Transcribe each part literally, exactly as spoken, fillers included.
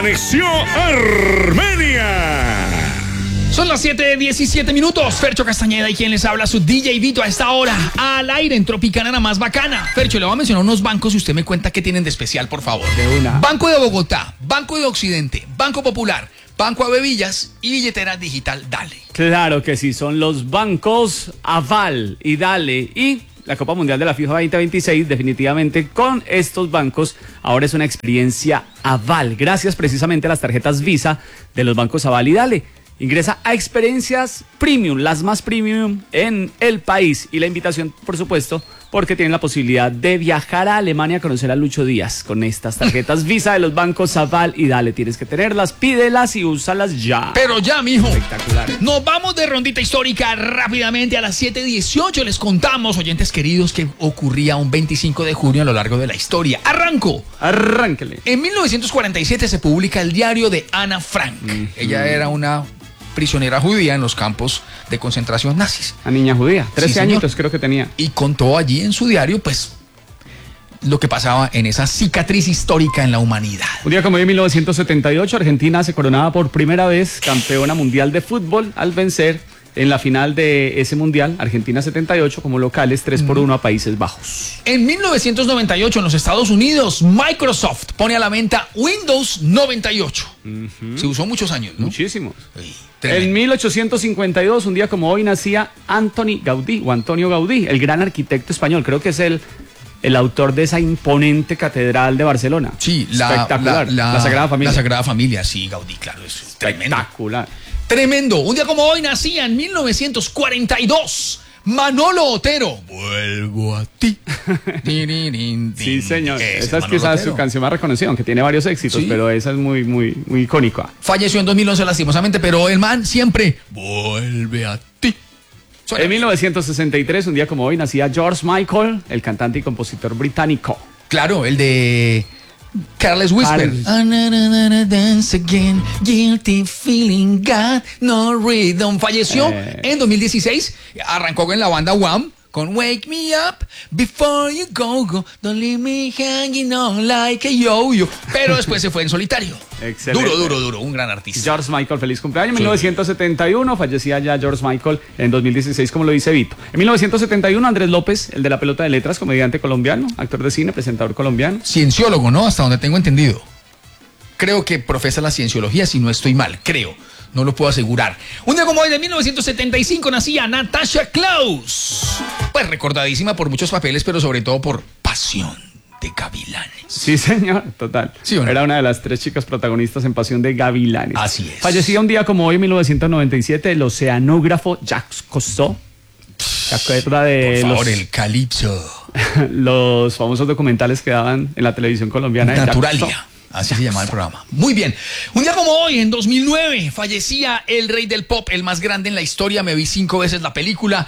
Amaneció Armenia. Son las siete diecisiete minutos. Fercho Castañeda y quien les habla, su D J Vito, a esta hora, al aire en Tropicana, la más bacana. Fercho, le voy a mencionar unos bancos y usted me cuenta qué tienen de especial, por favor. De una. Banco de Bogotá, Banco de Occidente, Banco Popular, Banco Avevillas y Billetera Digital Dale. Claro que sí, son los bancos Aval y Dale y la Copa Mundial de la FIFA veinte veintiséis. Definitivamente con estos bancos ahora es una experiencia Aval, gracias precisamente a las tarjetas Visa de los bancos Aval y Dale. Ingresa a experiencias premium, las más premium en el país. Y la invitación, por supuesto, porque tienen la posibilidad de viajar a Alemania a conocer a Lucho Díaz con estas tarjetas Visa de los bancos Aval y Dale. Tienes que tenerlas, pídelas y úsalas ya. Pero ya, mijo. Espectaculares. Nos vamos de rondita histórica rápidamente. A las siete dieciocho les contamos, oyentes queridos, que ocurría un veinticinco de junio a lo largo de la historia. Arranco. Arránquele. En mil novecientos cuarenta y siete se publica el diario de Ana Frank. Mm-hmm. Ella era una prisionera judía en los campos de concentración nazis. La niña judía, trece sí, añitos creo que tenía. Y contó allí en su diario, pues, lo que pasaba en esa cicatriz histórica en la humanidad. Un día como hoy, en mil novecientos setenta y ocho, Argentina se coronaba por primera vez campeona mundial de fútbol al vencer en la final de ese mundial, Argentina setenta y ocho, como locales, tres por uno a Países Bajos. En mil novecientos noventa y ocho, en los Estados Unidos, Microsoft pone a la venta Windows noventa y ocho. Uh-huh. Se usó muchos años, ¿no? Muchísimos. Sí, en mil ochocientos cincuenta y dos, un día como hoy, nacía Antoni Gaudí, o Antonio Gaudí, el gran arquitecto español. Creo que es el, el autor de esa imponente catedral de Barcelona. Sí, la, espectacular. La, la, la Sagrada Familia. La Sagrada Familia, sí, Gaudí, claro, es tremendo. Espectacular. Tremendo. Un día como hoy nacía en mil novecientos cuarenta y dos Manolo Otero. Vuelvo a ti. Sí, señor. Ese esa es, es quizás Otero. Su canción más reconocida, aunque tiene varios éxitos, ¿sí? Pero esa es muy, muy, muy icónica. Falleció en dos mil once lastimosamente, pero el man siempre vuelve a ti. Suena en mil novecientos sesenta y tres, un día como hoy, nacía George Michael, el cantante y compositor británico. Claro, el de Careless Whisper. Dance again, guilty feeling, got no rhythm. Falleció eh. en dos mil dieciséis. Arrancó en la banda Wham con Wake Me Up Before You Go Go, Don't Leave Me Hanging On Like a Yo-Yo. Pero después se fue en solitario. Excelente. Duro, duro, duro. Un gran artista. George Michael, feliz cumpleaños. En sí. mil novecientos setenta y uno fallecía ya George Michael. En dos mil dieciséis, como lo dice Vito. En mil novecientos setenta y uno, Andrés López, el de la pelota de letras, comediante colombiano, actor de cine, presentador colombiano. Cienciólogo, ¿no? Hasta donde tengo entendido. Creo que profesa la cienciología, si no estoy mal. Creo. No lo puedo asegurar. Un día como hoy de mil novecientos setenta y cinco nacía Natasha Klaus. Pues recordadísima por muchos papeles, pero sobre todo por Pasión de Gavilanes. Sí, señor, total. ¿Sí o no? Era una de las tres chicas protagonistas en Pasión de Gavilanes. Así es. Fallecía un día como hoy en mil novecientos noventa y siete el oceanógrafo Jacques Cousteau. ¿Se acuerda de por favor, los, el calipso? Los famosos documentales que daban en la televisión colombiana. Naturalia. Así se llamaba el programa. Muy bien. Un día como hoy, en dos mil nueve, fallecía el rey del pop, el más grande en la historia. Me vi cinco veces la película.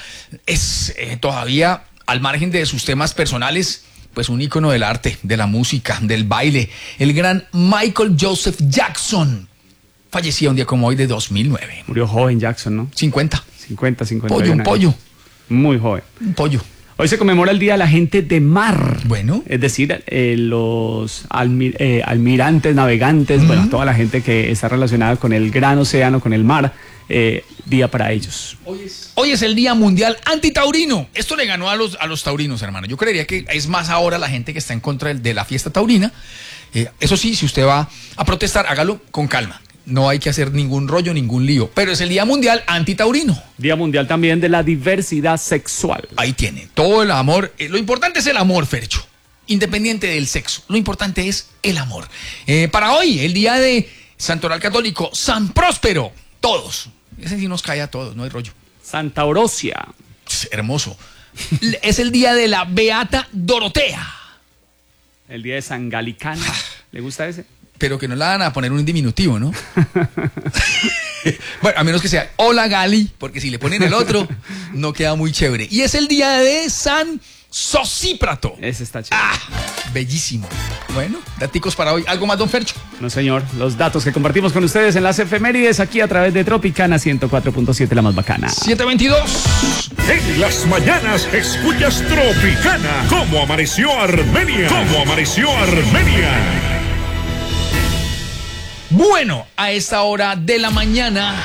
Es eh, todavía, al margen de sus temas personales, pues un ícono del arte, de la música, del baile. El gran Michael Joseph Jackson fallecía un día como hoy de dos mil nueve. Murió joven Jackson, ¿no? cincuenta. cincuenta, cincuenta. Pollo, un pollo. Muy joven. Un pollo. Hoy se conmemora el Día de la Gente de Mar. Bueno. Es decir, eh, los almir eh, almirantes, navegantes, uh-huh. bueno, toda la gente que está relacionada con el gran océano, con el mar, eh, día para ellos. Hoy es, hoy es el Día Mundial Antitaurino. Esto le ganó a los, a los taurinos, hermano. Yo creería que es más ahora la gente que está en contra de, de la fiesta taurina. Eh, eso sí, si usted va a protestar, hágalo con calma. No hay que hacer ningún rollo, ningún lío. Pero es el Día Mundial Antitaurino. Día Mundial también de la diversidad sexual. Ahí tiene. Todo el amor. Eh, lo importante es el amor, Fercho. Independiente del sexo. Lo importante es el amor. Eh, para hoy, el día de Santoral Católico, San Próspero. Todos. Ese sí nos cae a todos, no hay rollo. Santa Orosia. Es hermoso. Es el día de la Beata Dorotea. El día de San Galicán. ¿Le gusta ese? Pero que no la van a poner un diminutivo, ¿no? Bueno, a menos que sea Hola Gali, porque si le ponen el otro, no queda muy chévere. Y es el día de San Sosíprato. Ese está chévere. Ah, bellísimo. Bueno, daticos para hoy. ¿Algo más, don Fercho? No, señor. Los datos que compartimos con ustedes en las efemérides aquí a través de Tropicana ciento cuatro punto siete, la más bacana. siete veintidós. En las mañanas escuchas Tropicana. ¿Cómo amaneció Armenia? ¿Cómo amaneció Armenia? Bueno, a esta hora de la mañana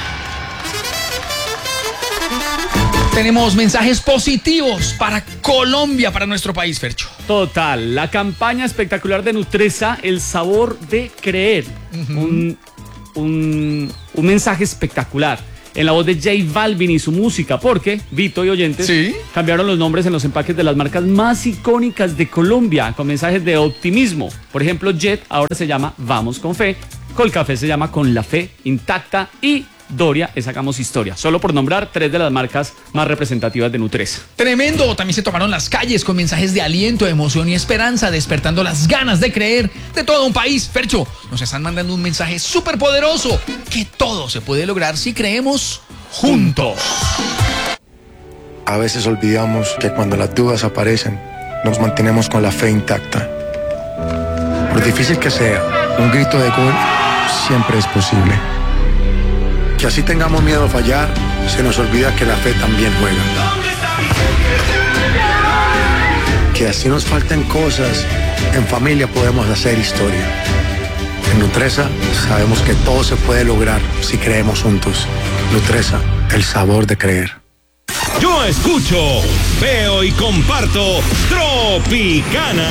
tenemos mensajes positivos para Colombia, para nuestro país, Fercho. Total, la campaña espectacular de Nutresa, el sabor de creer. Uh-huh. un, un, un mensaje espectacular en la voz de J Balvin y su música, porque Vito y oyentes ¿Sí? cambiaron los nombres en los empaques de las marcas más icónicas de Colombia, con mensajes de optimismo. Por ejemplo, Jet ahora se llama Vamos con Fe, Colcafé se llama Con la Fe Intacta y Doria es Hagamos Historia, solo por nombrar tres de las marcas más representativas de Nutresa. Tremendo, también se tomaron las calles con mensajes de aliento, emoción y esperanza, despertando las ganas de creer de todo un país. Fercho, nos están mandando un mensaje súper poderoso, que todo se puede lograr si creemos juntos. A veces olvidamos que cuando las dudas aparecen, nos mantenemos con la fe intacta. Por difícil que sea, un grito de gol siempre es posible. Que así tengamos miedo a fallar, se nos olvida que la fe también juega. Que así nos falten cosas, en familia podemos hacer historia. En Nutresa sabemos que todo se puede lograr si creemos juntos. Nutresa, el sabor de creer. Yo escucho, veo y comparto Tropicana.